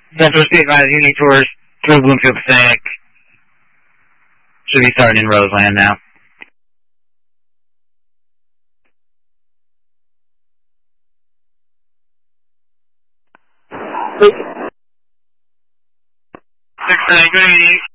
Central State Line Union Tours through Bloomfield Pacific. Should be starting in Roseland now. Good evening.